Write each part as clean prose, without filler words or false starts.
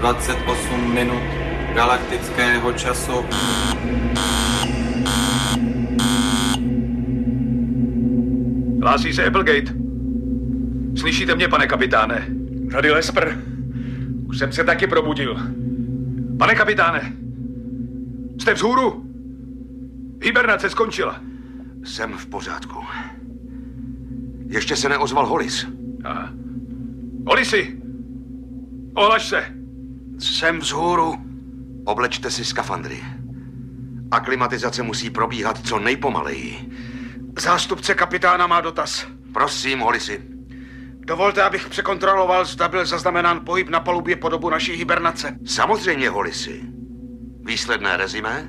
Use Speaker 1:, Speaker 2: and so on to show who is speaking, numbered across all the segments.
Speaker 1: 28 minut galaktického času.
Speaker 2: Hlásí se Applegate. Slyšíte mě, pane kapitáne? Tady Lesper. Už jsem se taky probudil. Pane kapitáne, jste vzhůru? Hibernace skončila.
Speaker 3: Jsem v pořádku. Ještě se neozval Hollis.
Speaker 2: Aha. Hollisi, ohlaš se.
Speaker 3: Jsem vzhůru. Oblečte si skafandry. Aklimatizace musí probíhat co nejpomaleji.
Speaker 4: Zástupce kapitána má dotaz.
Speaker 3: Prosím, Hollisi.
Speaker 4: Dovolte, abych překontroloval, zda byl zaznamenán pohyb na palubě po dobu naší hibernace.
Speaker 3: Samozřejmě, Hollisi. Výsledné rezimé?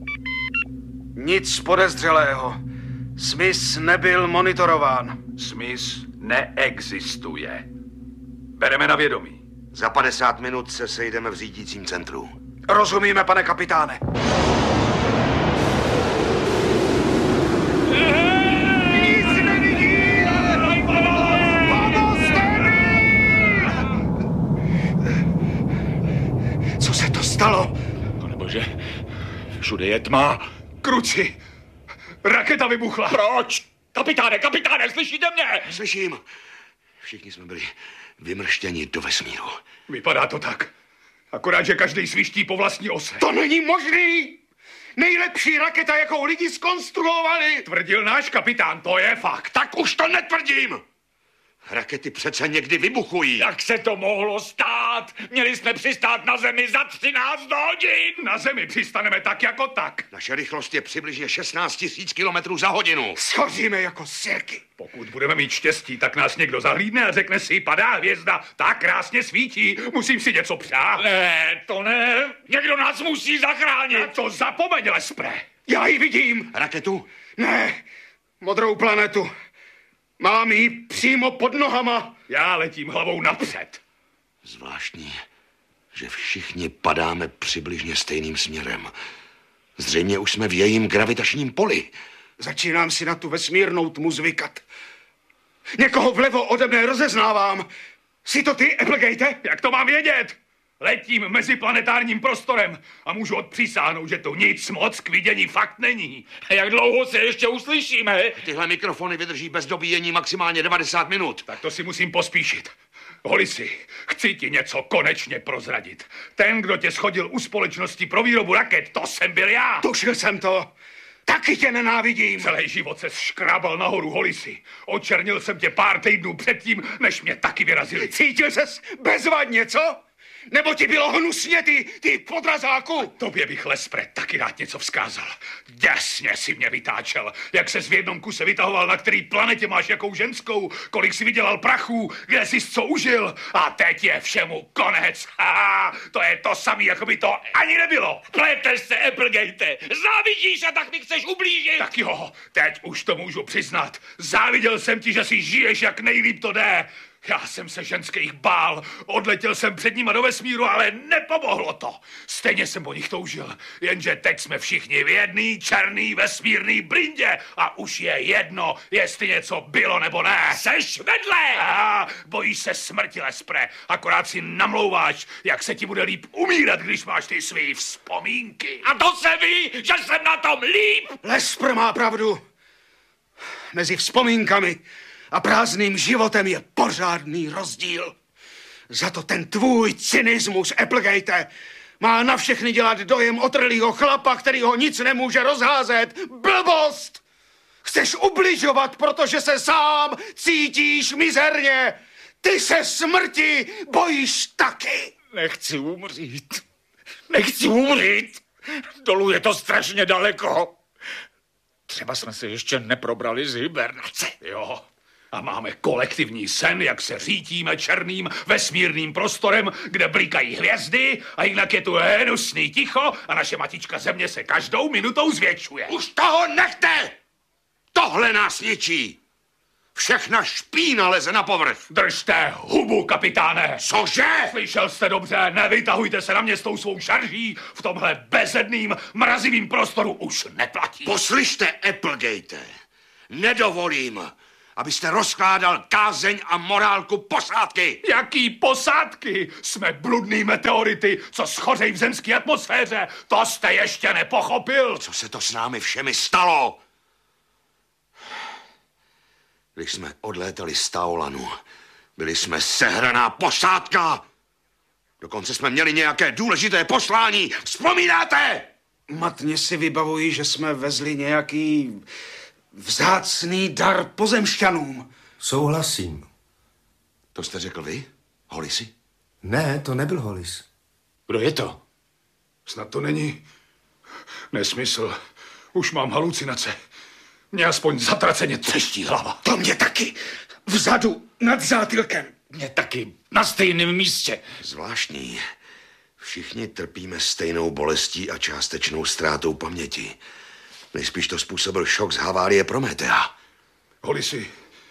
Speaker 4: Nic podezřelého. Smith nebyl monitorován.
Speaker 2: Smith neexistuje. Bereme na vědomí.
Speaker 3: Za 50 minut se sejdeme v řídícím centru.
Speaker 4: Rozumíme, pane kapitáne. Co se to stalo?
Speaker 2: Panebože, všude je tma. Kruci, raketa vybuchla. Proč? Kapitáne, slyšíte mě?
Speaker 3: Slyším. Všichni jsme byli vymrštěni do vesmíru.
Speaker 2: Vypadá to tak. Akorát, že každý sviští po vlastní ose.
Speaker 4: To není možný! Nejlepší raketa, jakou lidi zkonstruovali!
Speaker 2: Tvrdil náš kapitán, to je fakt.
Speaker 3: Tak už to netvrdím! Rakety přece někdy vybuchují.
Speaker 2: Jak se to mohlo stát? Měli jsme přistát na Zemi za 13 hodin. Na Zemi přistaneme tak jako tak.
Speaker 3: Naše rychlost je přibližně 16 000 kilometrů za hodinu.
Speaker 4: Schoříme jako sirky.
Speaker 2: Pokud budeme mít štěstí, tak nás někdo zahlídne a řekne si, padá hvězda, tak krásně svítí, musím si něco přát. Ne, to ne. Někdo nás musí zachránit. Na to zapomeň, Lespre.
Speaker 4: Já ji vidím.
Speaker 3: Raketu?
Speaker 4: Ne, modrou planetu. Mám ji přímo pod nohama.
Speaker 2: Já letím hlavou napřed.
Speaker 3: Zvláštní, že všichni padáme přibližně stejným směrem. Zřejmě už jsme v jejím gravitačním poli.
Speaker 4: Začínám si na tu vesmírnou tmu zvykat. Někoho vlevo ode mne rozeznávám. Jsi to ty, Applegate?
Speaker 2: Jak to mám vědět? Letím meziplanetárním prostorem a můžu odpřísáhnout, že tu nic moc k vidění fakt není. Jak dlouho se ještě uslyšíme?
Speaker 3: Tyhle mikrofony vydrží bez dobíjení maximálně 90 minut.
Speaker 2: Tak to si musím pospíšit. Hollisi, chci ti něco konečně prozradit. Ten, kdo tě shodil u společnosti pro výrobu raket, to jsem byl já.
Speaker 4: Tušil jsem to. Taky tě nenávidím.
Speaker 2: Celý život se škrábal nahoru, Hollisi. Očernil jsem tě pár týdnů předtím, než mě taky vyrazili.
Speaker 4: Cítil ses bezvadně, co? Nebo ti bylo hnusně, ty podrazáku?
Speaker 2: Tobě bych, Lespre, taky rád něco vzkázal. Děsně si mě vytáčel, jak ses v jednom kuse vytahoval, na který planetě máš jakou ženskou, kolik si vydělal prachů, kde jsi co užil. A teď je všemu konec. Haha, to je to samý, jako by to ani nebylo. Pleteš se, Applegate, závidíš a tak mi chceš ublížit. Tak jo, teď už to můžu přiznat. Záviděl jsem ti, že si žiješ, jak nejlíp to jde. Já jsem se ženských bál, odletěl jsem před nima do vesmíru, ale nepomohlo to. Stejně jsem po nich toužil, jenže teď jsme všichni v jedný černý vesmírný blindě a už je jedno, jestli něco bylo nebo ne. Seš vedle! Bojíš se smrti, Lespre, akorát si namlouváš, jak se ti bude líp umírat, když máš ty svý vzpomínky. A to se ví, že jsem na tom líp!
Speaker 4: Lespre má pravdu. Mezi vzpomínkami a prázdným životem je pořádný rozdíl. Za to ten tvůj cynismus, Applegate, má na všechny dělat dojem otrlýho chlapa, který ho nic nemůže rozházet. Blbost! Chceš ubližovat, protože se sám cítíš mizerně. Ty se smrti bojíš taky.
Speaker 2: Nechci umřít. Dolů je to strašně daleko. Třeba jsme se ještě neprobrali z hibernace. Jo. A máme kolektivní sen, jak se řítíme černým vesmírným prostorem, kde blikají hvězdy a jinak je tu hnusný ticho a naše matička Země se každou minutou zvětšuje.
Speaker 3: Už toho nechte! Tohle nás ničí. Všechna špína leze na povrch.
Speaker 2: Držte hubu, kapitáne.
Speaker 3: Cože?
Speaker 2: Slyšel jste dobře, nevytahujte se na mě s tou svou šarží. V tomhle bezedným, mrazivým prostoru už neplatí.
Speaker 3: Poslyšte, Applegate. Nedovolím, abyste rozkládal kázeň a morálku posádky.
Speaker 2: Jaký posádky? Jsme bludný meteority, co schořej v zemské atmosféře. To jste ještě nepochopil.
Speaker 3: Co se to s námi všemi stalo? Když jsme odlétali z Taolanu, byli jsme sehraná posádka. Dokonce jsme měli nějaké důležité poslání. Vzpomínáte?
Speaker 4: Matně si vybavuji, že jsme vezli nějaký vzácný dar pozemšťanům.
Speaker 5: Souhlasím.
Speaker 3: To jste řekl vy? Hollisi?
Speaker 5: Ne, to nebyl Hollis.
Speaker 2: Kdo je to? Snad to není nesmysl. Už mám halucinace. Mě aspoň zatraceně třeští hlava.
Speaker 4: To mě taky. Vzadu, nad zátylkem.
Speaker 2: Mě taky. Na stejném místě.
Speaker 3: Zvláštní. Všichni trpíme stejnou bolestí a částečnou ztrátou paměti. Nejspíš to způsobil šok z havárie Prometea.
Speaker 2: Hollisi,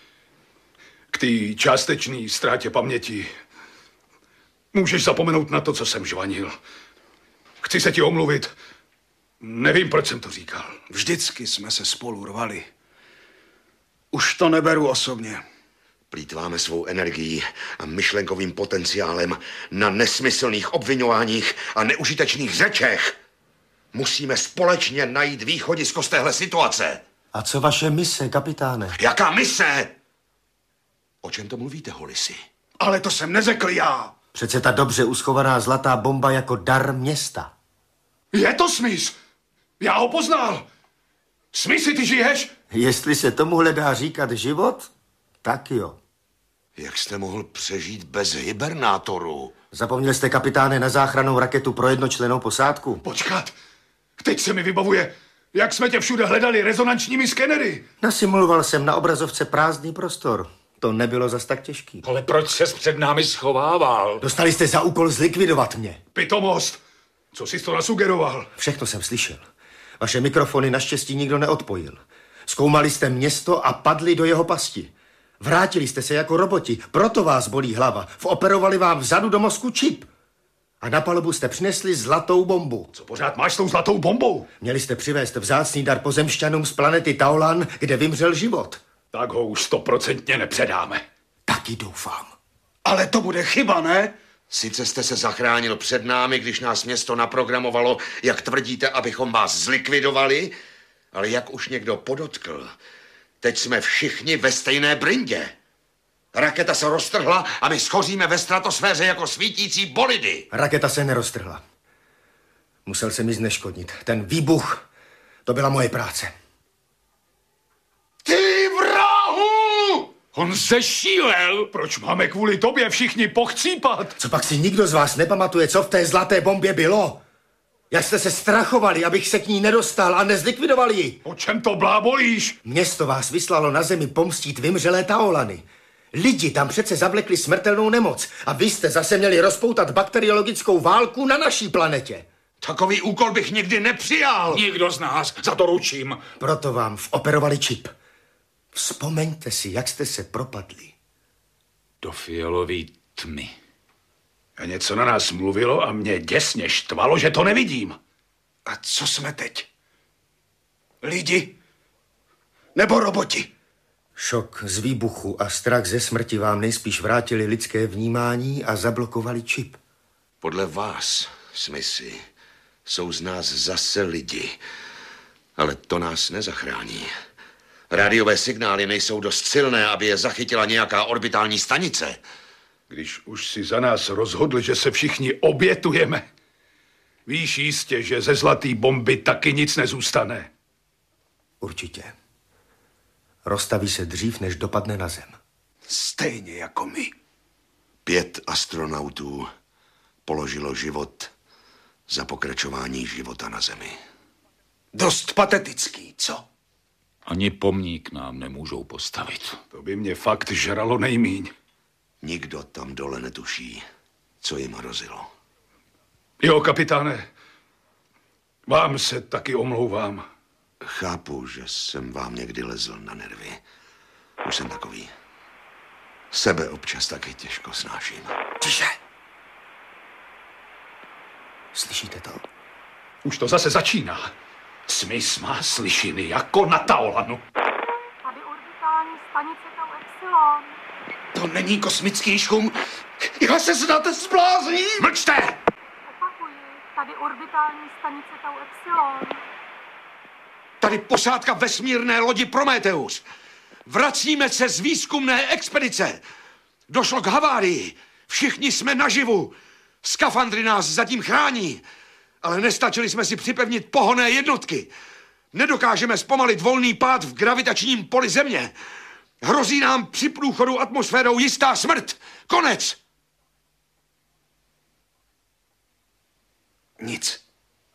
Speaker 2: k té částečné ztrátě paměti můžeš zapomenout na to, co jsem žvanil. Chci se ti omluvit. Nevím, proč jsem to říkal.
Speaker 4: Vždycky jsme se spolu rvali. Už to neberu osobně.
Speaker 3: Plýtváme svou energií a myšlenkovým potenciálem na nesmyslných obviňováních a neužitečných řečech. Musíme společně najít východisko z téhle situace.
Speaker 5: A co vaše mise, kapitáne?
Speaker 3: Jaká mise? O čem to mluvíte, Hollisi?
Speaker 4: Ale to jsem neřekl já.
Speaker 5: Přece ta dobře uschovaná zlatá bomba jako dar města.
Speaker 2: Je to Smith. Já ho poznal. Smithy, ty žiješ?
Speaker 5: Jestli se tomuhle dá říkat život, tak jo.
Speaker 3: Jak jste mohl přežít bez hibernátoru?
Speaker 5: Zapomněl jste, kapitáne, na záchrannou raketu pro jednočlennou posádku?
Speaker 2: Počkat. Teď se mi vybavuje, jak jsme tě všude hledali rezonančními skenery.
Speaker 5: Nasimuloval jsem na obrazovce prázdný prostor. To nebylo zas tak těžký.
Speaker 6: Ale proč ses před námi schovával?
Speaker 5: Dostali jste za úkol zlikvidovat mě.
Speaker 2: Pitomost. Co jsi to nasugeroval?
Speaker 5: Všechno jsem slyšel. Vaše mikrofony naštěstí nikdo neodpojil. Zkoumali jste město a padli do jeho pasti. Vrátili jste se jako roboti, proto vás bolí hlava. Voperovali vám vzadu do mozku čip. A na palubu jste přinesli zlatou bombu.
Speaker 2: Co pořád máš s tou zlatou bombou?
Speaker 5: Měli jste přivést vzácný dar pozemšťanům z planety Taolan, kde vymřel život.
Speaker 2: Tak ho už 100% nepředáme.
Speaker 5: Taky doufám.
Speaker 4: Ale to bude chyba, ne?
Speaker 3: Sice jste se zachránil před námi, když nás město naprogramovalo, jak tvrdíte, abychom vás zlikvidovali, ale jak už někdo podotkl, teď jsme všichni ve stejné brindě. Raketa se roztrhla a my schoříme ve stratosféře jako svítící bolidy.
Speaker 5: Raketa se neroztrhla. Musel jsem ji zneškodnit. Ten výbuch, to byla moje práce.
Speaker 3: Ty vrahu!
Speaker 6: On zešílel!
Speaker 2: Proč máme kvůli tobě všichni pochcípat?
Speaker 5: Co pak si nikdo z vás nepamatuje, co v té zlaté bombě bylo? Jak jste se strachovali, abych se k ní nedostal a nezlikvidoval ji?
Speaker 2: O čem to blábolíš?
Speaker 5: Město vás vyslalo na zemi pomstít vymřelé Taolany. Lidi tam přece zavlekli smrtelnou nemoc a vy jste zase měli rozpoutat bakteriologickou válku na naší planetě.
Speaker 3: Takový úkol bych nikdy nepřijal.
Speaker 6: Nikdo z nás, za to ručím.
Speaker 5: Proto vám voperovali čip. Vzpomeňte si, jak jste se propadli.
Speaker 6: Do fialový tmy.
Speaker 2: A něco na nás mluvilo a mě děsně štvalo, že to nevidím.
Speaker 4: A co jsme teď? Lidi? Nebo roboti?
Speaker 5: Šok z výbuchu a strach ze smrti vám nejspíš vrátili lidské vnímání a zablokovali čip.
Speaker 3: Podle vás, Smithy, jsou z nás zase lidi. Ale to nás nezachrání. Rádiové signály nejsou dost silné, aby je zachytila nějaká orbitální stanice.
Speaker 2: Když už si za nás rozhodl, že se všichni obětujeme, víš jistě, že ze zlatý bomby taky nic nezůstane.
Speaker 5: Určitě. Roztaví se dřív, než dopadne na zem.
Speaker 4: Stejně jako my.
Speaker 3: 5 astronautů položilo život za pokračování života na Zemi.
Speaker 4: Dost patetický, co?
Speaker 6: Ani pomník nám nemůžou postavit.
Speaker 2: To by mě fakt žralo nejmíň.
Speaker 3: Nikdo tam dole netuší, co jim hrozilo.
Speaker 2: Jo, kapitáne, vám se taky omlouvám.
Speaker 3: Chápu, že jsem vám někdy lezl na nervy. Už jsem takový. Sebe občas taky těžko snáším.
Speaker 4: Tiše.
Speaker 5: Slyšíte to?
Speaker 2: Už to zase začíná. Smith má slyšiny jako na Taolanu.
Speaker 7: Tady orbitální stanice Tau Epsilon.
Speaker 4: To není kosmický šum. Já se snad zblázním.
Speaker 3: Mlčte!
Speaker 7: Opakuji, tady orbitální stanice Tau Epsilon.
Speaker 3: Tady posádka vesmírné lodi Prometheus. Vracíme se z výzkumné expedice. Došlo k havárii. Všichni jsme naživu. Skafandry nás zatím chrání. Ale nestačili jsme si připevnit pohonné jednotky. Nedokážeme zpomalit volný pád v gravitačním poli Země. Hrozí nám při průchodu atmosférou jistá smrt. Konec.
Speaker 4: Nic.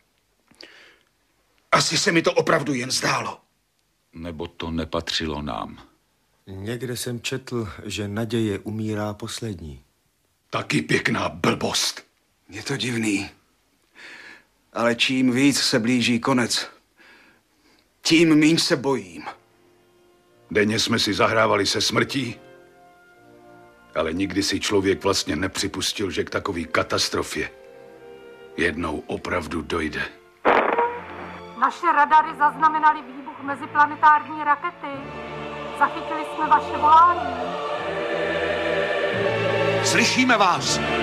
Speaker 4: Asi se mi to opravdu jen zdálo.
Speaker 6: Nebo to nepatřilo nám.
Speaker 5: Někde jsem četl, že naděje umírá poslední.
Speaker 2: Taky pěkná blbost.
Speaker 4: Je to divný. Ale čím víc se blíží konec, tím míň se bojím.
Speaker 2: Denně jsme si zahrávali se smrtí, ale nikdy si člověk vlastně nepřipustil, že k takové katastrofě jednou opravdu dojde.
Speaker 7: Naše radary zaznamenaly výbuch meziplanetární rakety. Zachytili jsme vaše volání.
Speaker 3: Slyšíme vás.